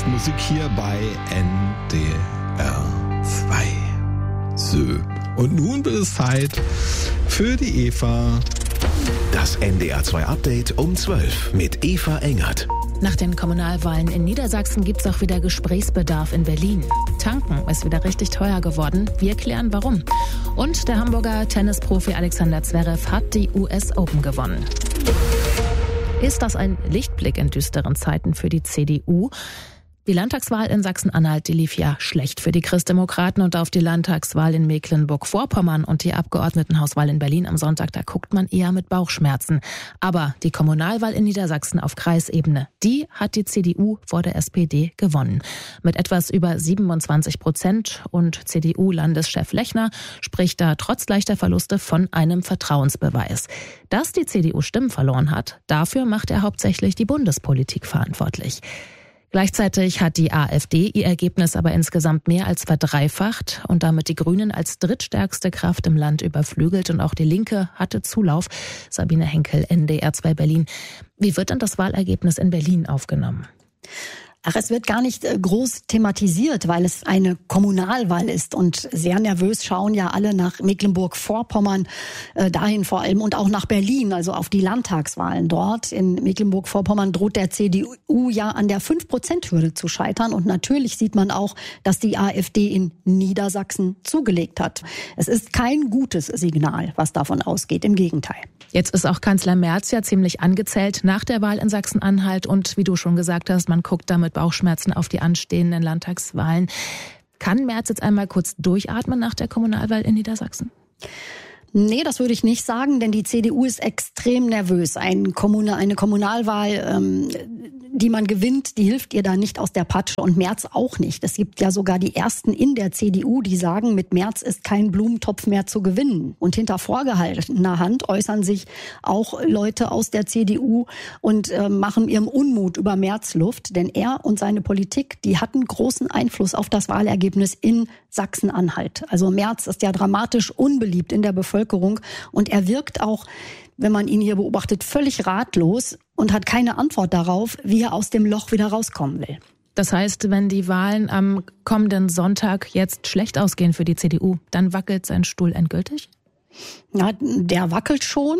liebsten Musik hier bei NDR 2. So, und nun wird es Zeit für die Eva. Das NDR 2 Update um 12 mit Eva Engert. Nach den Kommunalwahlen in Niedersachsen gibt's auch wieder Gesprächsbedarf in Berlin. Tanken ist wieder richtig teuer geworden. Wir klären warum. Und der Hamburger Tennisprofi Alexander Zverev hat die US Open gewonnen. Ist das ein Lichtblick in düsteren Zeiten für die CDU? Die Landtagswahl in Sachsen-Anhalt, die lief ja schlecht für die Christdemokraten, und auf die Landtagswahl in Mecklenburg-Vorpommern und die Abgeordnetenhauswahl in Berlin am Sonntag, da guckt man eher mit Bauchschmerzen. Aber die Kommunalwahl in Niedersachsen auf Kreisebene, die hat die CDU vor der SPD gewonnen. Mit etwas über 27%, und CDU-Landeschef Lechner spricht da trotz leichter Verluste von einem Vertrauensbeweis. Dass die CDU Stimmen verloren hat, dafür macht er hauptsächlich die Bundespolitik verantwortlich. Gleichzeitig hat die AfD ihr Ergebnis aber insgesamt mehr als verdreifacht und damit die Grünen als drittstärkste Kraft im Land überflügelt, und auch die Linke hatte Zulauf. Sabine Henkel, NDR 2 Berlin. Wie wird denn das Wahlergebnis in Berlin aufgenommen? Ach, es wird gar nicht groß thematisiert, weil es eine Kommunalwahl ist, und sehr nervös schauen ja alle nach Mecklenburg-Vorpommern, dahin vor allem, und auch nach Berlin, also auf die Landtagswahlen dort. In Mecklenburg-Vorpommern droht der CDU ja an der 5%-Hürde zu scheitern, und natürlich sieht man auch, dass die AfD in Niedersachsen zugelegt hat. Es ist kein gutes Signal, was davon ausgeht, im Gegenteil. Jetzt ist auch Kanzler Merz ja ziemlich angezählt nach der Wahl in Sachsen-Anhalt, und wie du schon gesagt hast, man guckt damit Bauchschmerzen auf die anstehenden Landtagswahlen. Kann Merz jetzt einmal kurz durchatmen nach der Kommunalwahl in Niedersachsen? Nee, das würde ich nicht sagen, denn die CDU ist extrem nervös. Eine Kommunalwahl, die man gewinnt, die hilft ihr da nicht aus der Patsche, und Merz auch nicht. Es gibt ja sogar die Ersten in der CDU, die sagen, mit Merz ist kein Blumentopf mehr zu gewinnen. Und hinter vorgehaltener Hand äußern sich auch Leute aus der CDU und machen ihrem Unmut über Merz Luft. Denn er und seine Politik, die hatten großen Einfluss auf das Wahlergebnis in Sachsen-Anhalt. Also Merz ist ja dramatisch unbeliebt in der Bevölkerung, und er wirkt auch, wenn man ihn hier beobachtet, völlig ratlos und hat keine Antwort darauf, wie er aus dem Loch wieder rauskommen will. Das heißt, wenn die Wahlen am kommenden Sonntag jetzt schlecht ausgehen für die CDU, dann wackelt sein Stuhl endgültig? Ja, der wackelt schon.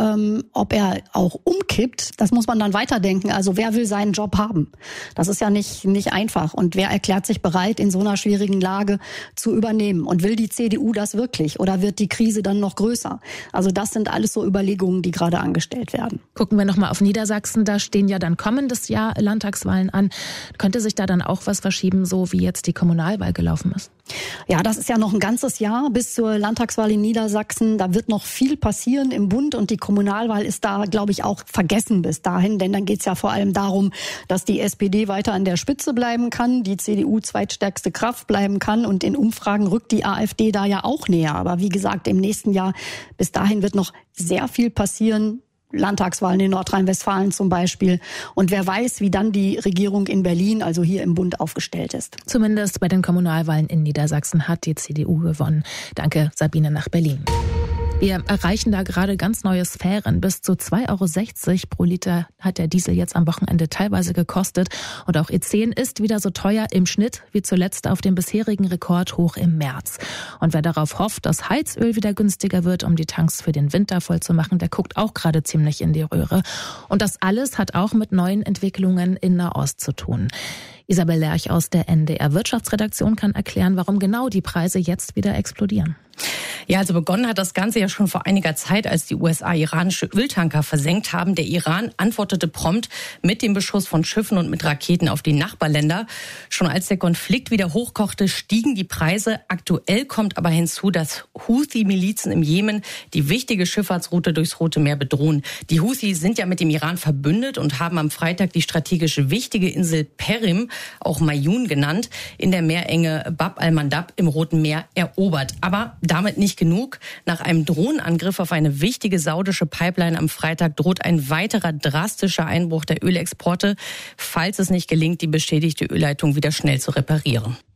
Ob er auch umkippt, das muss man dann weiterdenken. Also wer will seinen Job haben? Das ist ja nicht einfach. Und wer erklärt sich bereit, in so einer schwierigen Lage zu übernehmen? Und will die CDU das wirklich? Oder wird die Krise dann noch größer? Also das sind alles so Überlegungen, die gerade angestellt werden. Gucken wir nochmal auf Niedersachsen. Da stehen ja dann kommendes Jahr Landtagswahlen an. Könnte sich da dann auch was verschieben, so wie jetzt die Kommunalwahl gelaufen ist? Ja, das ist ja noch ein ganzes Jahr bis zur Landtagswahl in Niedersachsen. Da wird noch viel passieren im Bund, und die Kommunalwahl ist da, glaube ich, auch vergessen bis dahin. Denn dann geht es ja vor allem darum, dass die SPD weiter an der Spitze bleiben kann, die CDU zweitstärkste Kraft bleiben kann, und in Umfragen rückt die AfD da ja auch näher. Aber wie gesagt, im nächsten Jahr, bis dahin wird noch sehr viel passieren. Landtagswahlen in Nordrhein-Westfalen zum Beispiel. Und wer weiß, wie dann die Regierung in Berlin, also hier im Bund, aufgestellt ist. Zumindest bei den Kommunalwahlen in Niedersachsen hat die CDU gewonnen. Danke, Sabine, nach Berlin. Wir erreichen da gerade ganz neue Sphären. Bis zu 2,60 € pro Liter hat der Diesel jetzt am Wochenende teilweise gekostet. Und auch E10 ist wieder so teuer im Schnitt wie zuletzt auf dem bisherigen Rekordhoch im März. Und wer darauf hofft, dass Heizöl wieder günstiger wird, um die Tanks für den Winter voll zu machen, der guckt auch gerade ziemlich in die Röhre. Und das alles hat auch mit neuen Entwicklungen in Nahost zu tun. Isabel Lerch aus der NDR Wirtschaftsredaktion kann erklären, warum genau die Preise jetzt wieder explodieren. Ja, also begonnen hat das Ganze ja schon vor einiger Zeit, als die USA iranische Öltanker versenkt haben. Der Iran antwortete prompt mit dem Beschuss von Schiffen und mit Raketen auf die Nachbarländer. Schon als der Konflikt wieder hochkochte, stiegen die Preise. Aktuell kommt aber hinzu, dass Houthi-Milizen im Jemen die wichtige Schifffahrtsroute durchs Rote Meer bedrohen. Die Houthi sind ja mit dem Iran verbündet und haben am Freitag die strategisch wichtige Insel Perim, auch Mayun genannt, in der Meerenge Bab al-Mandab im Roten Meer erobert. Aber damit nicht genug. Nach einem Drohnenangriff auf eine wichtige saudische Pipeline am Freitag droht ein weiterer drastischer Einbruch der Ölexporte, falls es nicht gelingt, die beschädigte Ölleitung wieder schnell zu reparieren.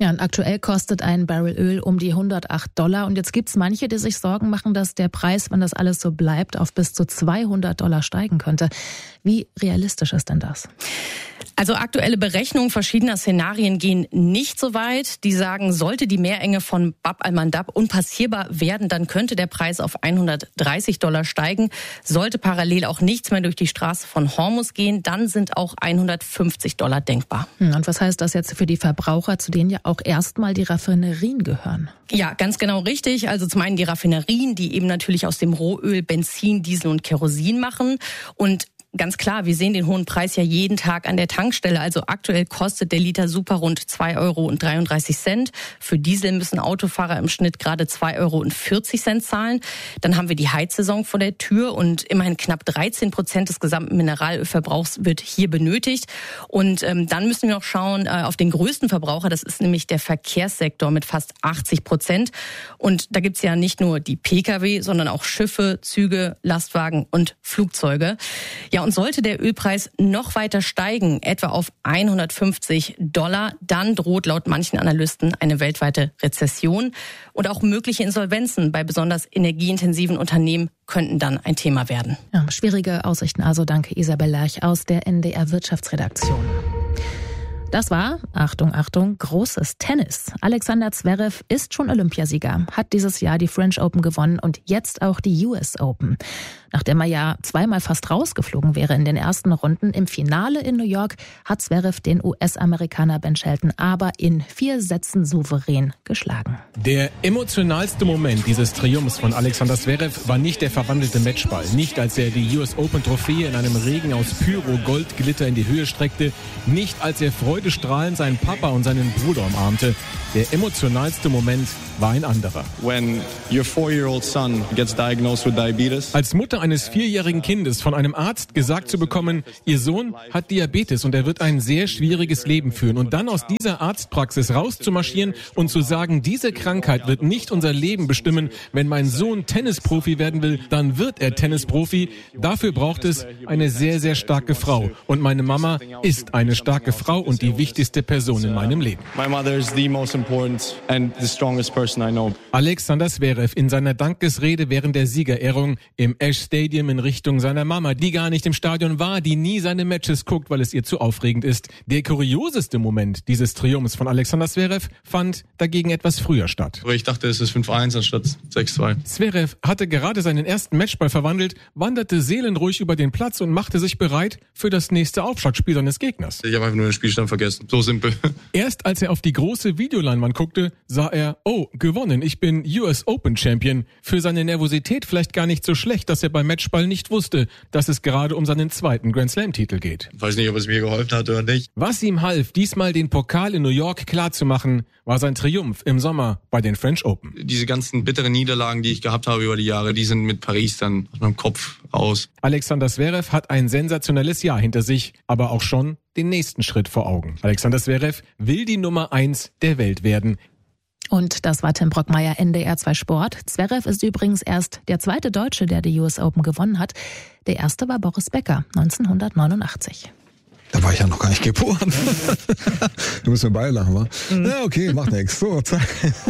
Ja, und aktuell kostet ein Barrel Öl um die $108. Und jetzt gibt's manche, die sich Sorgen machen, dass der Preis, wenn das alles so bleibt, auf bis zu $200 steigen könnte. Wie realistisch ist denn das? Also aktuelle Berechnungen verschiedener Szenarien gehen nicht so weit. Die sagen, sollte die Meerenge von Bab al-Mandab unpassierbar werden, dann könnte der Preis auf $130 steigen. Sollte parallel auch nichts mehr durch die Straße von Hormuz gehen, dann sind auch $150 denkbar. Und was heißt das jetzt für die Verbraucher, zu denen ja auch erstmal die Raffinerien gehören? Ja, ganz genau richtig. Also zum einen die Raffinerien, die eben natürlich aus dem Rohöl Benzin, Diesel und Kerosin machen. Und ganz klar, wir sehen den hohen Preis ja jeden Tag an der Tankstelle. Also aktuell kostet der Liter Super rund €2,33. Für Diesel müssen Autofahrer im Schnitt gerade €2,40 zahlen. Dann haben wir die Heizsaison vor der Tür und immerhin knapp 13% des gesamten Mineralölverbrauchs wird hier benötigt. Und dann müssen wir noch schauen auf den größten Verbraucher, das ist nämlich der Verkehrssektor mit fast 80%. Und da gibt's ja nicht nur die Pkw, sondern auch Schiffe, Züge, Lastwagen und Flugzeuge. Ja, und sollte der Ölpreis noch weiter steigen, etwa auf $150, dann droht laut manchen Analysten eine weltweite Rezession. Und auch mögliche Insolvenzen bei besonders energieintensiven Unternehmen könnten dann ein Thema werden. Ja, schwierige Aussichten also. Danke Isabel Lerch aus der NDR Wirtschaftsredaktion. Das war, Achtung, Achtung, großes Tennis. Alexander Zverev ist schon Olympiasieger, hat dieses Jahr die French Open gewonnen und jetzt auch die US Open. Nachdem er ja zweimal fast rausgeflogen wäre in den ersten Runden, im Finale in New York hat Zverev den US-Amerikaner Ben Shelton aber in 4 Sätzen souverän geschlagen. Der emotionalste Moment dieses Triumphs von Alexander Zverev war nicht der verwandelte Matchball. Nicht, als er die US Open-Trophäe in einem Regen aus Pyro-Goldglitter in die Höhe streckte. Nicht, als er freudestrahlend seinen Papa und seinen Bruder umarmte. Der emotionalste Moment war ein anderer. When your 4-year-old son gets diagnosed with diabetes. Als Mutter eines 4-jährigen Kindes von einem Arzt gesagt zu bekommen, ihr Sohn hat Diabetes und er wird ein sehr schwieriges Leben führen. Und dann aus dieser Arztpraxis rauszumarschieren und zu sagen, diese Krankheit wird nicht unser Leben bestimmen. Wenn mein Sohn Tennisprofi werden will, dann wird er Tennisprofi. Dafür braucht es eine sehr, sehr starke Frau. Und meine Mama ist eine starke Frau und die wichtigste Person in meinem Leben. My mother is the most important and the strongest person I know. Alexander Zverev in seiner Dankesrede während der Siegerehrung im Ash Stadium in Richtung seiner Mama, die gar nicht im Stadion war, die nie seine Matches guckt, weil es ihr zu aufregend ist. Der kurioseste Moment dieses Triumphs von Alexander Zverev fand dagegen etwas früher statt. Aber ich dachte, es ist 5-1 anstatt 6-2. Zverev hatte gerade seinen ersten Matchball verwandelt, wanderte seelenruhig über den Platz und machte sich bereit für das nächste Aufschlagspiel seines Gegners. Ich habe einfach nur den Spielstand vergessen. So simpel. Erst als er auf die große Videoleinwand guckte, sah er, oh, gewonnen, ich bin US Open Champion. Für seine Nervosität vielleicht gar nicht so schlecht, dass er beim Matchball nicht wusste, dass es gerade um seinen zweiten Grand Slam Titel geht. Ich weiß nicht, ob es mir geholfen hat oder nicht. Was ihm half, diesmal den Pokal in New York klarzumachen, war sein Triumph im Sommer bei den French Open. Diese ganzen bitteren Niederlagen, die ich gehabt habe über die Jahre, die sind mit Paris dann aus meinem Kopf raus. Alexander Zverev hat ein sensationelles Jahr hinter sich, aber auch schon den nächsten Schritt vor Augen. Alexander Zverev will die Nummer 1 der Welt werden. Und das war Tim Brockmeier, NDR 2 Sport. Zverev ist übrigens erst der zweite Deutsche, der die US Open gewonnen hat. Der erste war Boris Becker, 1989. Da war ich ja noch gar nicht geboren. Du musst mir beilachen, wa? Ja, okay, macht nichts. So, Zeit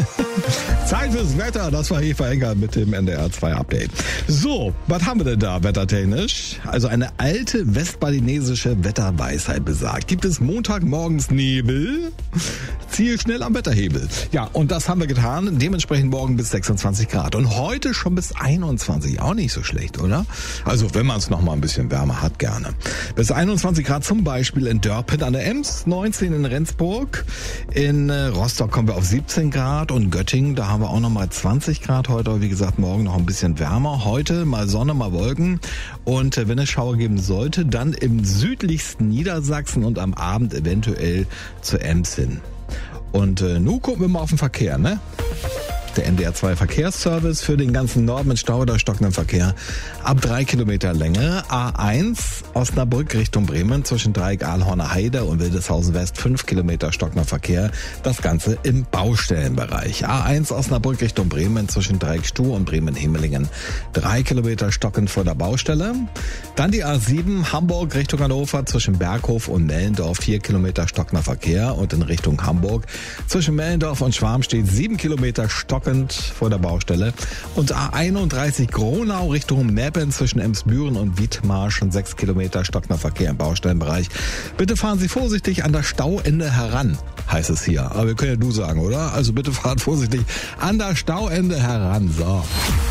fürs Wetter. Das war Eva Enger mit dem NDR 2 Update. So, was haben wir denn da wettertechnisch? Also eine alte westbalinesische Wetterweisheit besagt. Gibt es Montagmorgens Nebel? Ziel schnell am Wetterhebel. Ja, und das haben wir getan. Dementsprechend morgen bis 26 Grad. Und heute schon bis 21. Auch nicht so schlecht, oder? Also, wenn man es noch mal ein bisschen wärmer hat, gerne. Bis 21 Grad zum Beispiel in Dörpen an der Ems, 19 in Rendsburg. In Rostock kommen wir auf 17 Grad und Göttingen, da haben wir auch noch mal 20 Grad heute. Aber wie gesagt, morgen noch ein bisschen wärmer. Heute mal Sonne, mal Wolken. Und wenn es Schauer geben sollte, dann im südlichsten Niedersachsen und am Abend eventuell zur Ems hin. Und nun gucken wir mal auf den Verkehr, ne? der NDR 2 Verkehrsservice für den ganzen Norden mit Stau oder stockendem Verkehr ab 3 Kilometer Länge. A1 Osnabrück Richtung Bremen zwischen Dreieck Ahlhorner Heide und Wildeshausen West 5 Kilometer stockender Verkehr. Das Ganze im Baustellenbereich. A1 Osnabrück Richtung Bremen zwischen Dreieck Stuh und Bremen-Hemelingen 3 Kilometer stockend vor der Baustelle. Dann die A7 Hamburg Richtung Hannover zwischen Berghof und Mellendorf 4 Kilometer stockender Verkehr und in Richtung Hamburg zwischen Mellendorf und Schwarmstedt 7 Kilometer stockend vor der Baustelle. Und A31 Gronau Richtung Meppen zwischen Emsbüren und Wiedmarsch und 6 Kilometer stockender Verkehr im Baustellenbereich. Bitte fahren Sie vorsichtig an das Stauende heran, heißt es hier. Aber wir können ja du sagen, oder? Also bitte fahrt vorsichtig an das Stauende heran. So.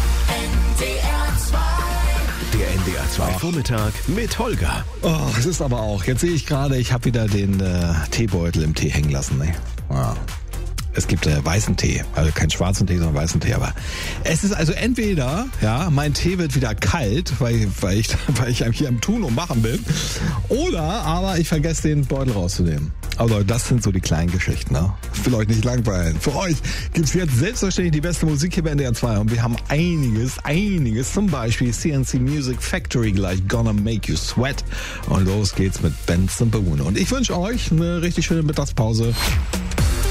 Der NDR 2 Vormittag mit Holger. Oh, es ist aber auch. Jetzt sehe ich gerade, ich habe wieder den Teebeutel im Tee hängen lassen. Ne? Ja. Es gibt weißen Tee, also kein schwarzen Tee, sondern weißen Tee. Aber es ist also entweder, ja, mein Tee wird wieder kalt, weil ich hier am Tun und Machen bin, oder aber ich vergesse den Beutel rauszunehmen. Aber das sind so die kleinen Geschichten, ne? Ich will euch nicht langweilen. Für euch gibt's jetzt selbstverständlich die beste Musik hier bei NDR 2 und wir haben einiges, zum Beispiel CNC Music Factory gleich, Gonna Make You Sweat. Und los geht's mit Benson Boone. Und ich wünsche euch eine richtig schöne Mittagspause.